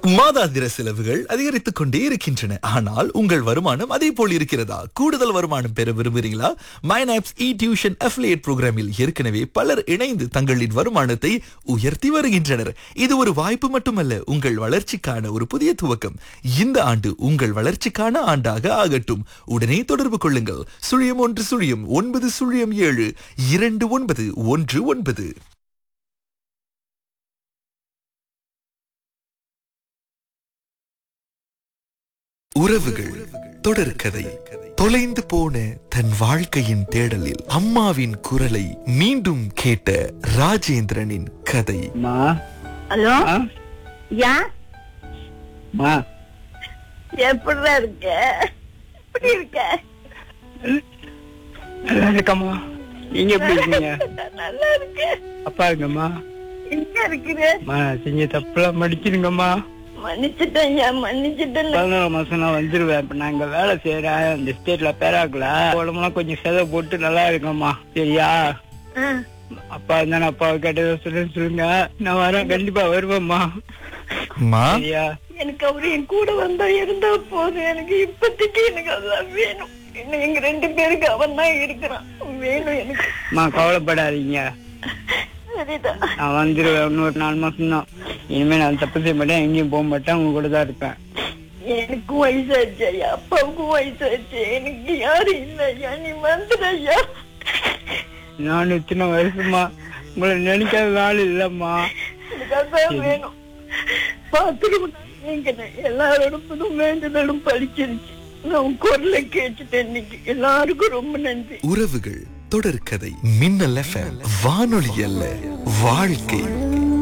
மாதாந்திர செலவுகள் அதிகரித்துக் கொண்டே இருக்கின்றன. ஆனால் உங்கள் வருமானம் அதே போல் இருக்கிறதா? கூடுதல் வருமானம் பெற விரும்புகிறீங்களா? மைனாப்ஸ் இ டியூஷன் அஃபிலியேட் புரோகிராமில் ஏற்கனவே பலர் இணைந்து தங்களின் வருமானத்தை உயர்த்தி வருகின்றனர். இது ஒரு வாய்ப்பு மட்டுமல்ல, உங்கள் வளர்ச்சிக்கான ஒரு புதிய துவக்கம். இந்த ஆண்டு உங்கள் வளர்ச்சிக்கான ஆண்டாக ஆகட்டும். உடனே தொடர்பு கொள்ளுங்கள். 01 907 2919. உறவுகள் தொடர்கதை. தொலைந்து போன தன் வாழ்க்கையின் தேடலில் அம்மாவின் குரலை மீண்டும் கேட்ட ராஜேந்திரனின் கதை. ஹலோ, யா எப்படி இருக்க? எப்படி இருக்க? நல்லா இருக்கம்மா. நீங்க எப்படி இருக்கீங்க? நல்லா இருக்க. அப்பா இருக்கம்மா. எங்க இருக்கிற? செஞ்ச தப்புலாம் மன்னிச்சிருங்கம்மா. மன்னிச்சுட்டேன், மன்னிச்சுட்டேன். 11 மாசம் நான் வந்துருவேன். இப்ப நான் இங்க வேலை செய்யறேன் இந்த ஸ்டேட்ல பேராக்கல. உடம்புலாம் கொஞ்சம் செலவு போட்டு நல்லா இருக்கம்மா. சரியா? அப்பா இருந்தா அப்பாவை கேட்டதை சொல்லுங்க. நான் வரேன், கண்டிப்பா வருவேம்மா. சரியா? எனக்கு அவரு என் கூட வந்தா இருந்தா போதும். எனக்கு இப்போதைக்கு எனக்கு அதான் வேணும். இன்னும் எங்க 2 பேருக்கு அவன் தான் இருக்கிறான். வேணும் எனக்கு. கவலைப்படாதீங்க, நான் வந்துருவேன். இன்னொரு 4 மாசம் தான். இனிமே நான் தப்பு செய்ய மாட்டேன், எங்கேயும் போக மாட்டேன், உங்க கூட தான் இருப்பேன். எனக்கும் வயசாச்சு ஐயா, அப்பாவுக்கும் வயசாச்சு, எனக்கு யாரும் இல்ல ஐயா. நீ வந்துடு ஐயா. நான் சின்ன வருஷமா உங்களை நினைக்காத நாள் இல்லம்மா. எனக்கு அதான் வேணும். பாத்துக்க, எல்லாரோட புதும் வேண்டுதலும் பழிச்சிருச்சு. நான் குரலை கேட்டுட்டேன் இன்னைக்கு. எல்லாருக்கும் ரொம்ப நன்றி. உறவுகள் தொடர்கதை. மின்னல் எஃப்எம், வானொலி அல்ல, வாழ்க்கை.